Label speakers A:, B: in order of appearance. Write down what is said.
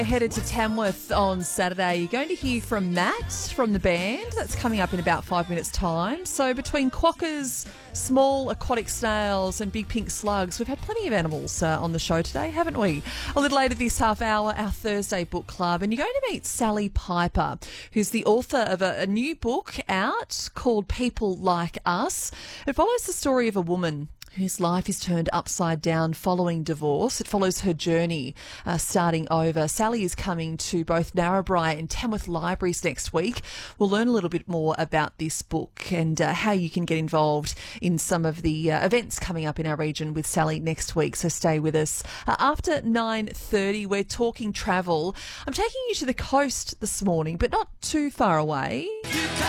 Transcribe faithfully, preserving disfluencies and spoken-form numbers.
A: Headed to Tamworth on Saturday. You're going to hear from Matt from the band. That's coming up in about five minutes' time. So between quokkas, small aquatic snails and big pink slugs, we've had plenty of animals uh, on the show today, haven't we? A little later this half hour, our Thursday book club, and you're going to meet Sally Piper, who's the author of a, a new book out called People Like Us. It follows the story of a woman whose life is turned upside down following divorce. It follows her journey uh, starting over. Sally is coming to both Narrabri and Tamworth Libraries next week. We'll learn a little bit more about this book and uh, how you can get involved in some of the uh, events coming up in our region with Sally next week. So stay with us. Uh, after nine thirty, we're talking travel. I'm taking you to the coast this morning, but not too far away.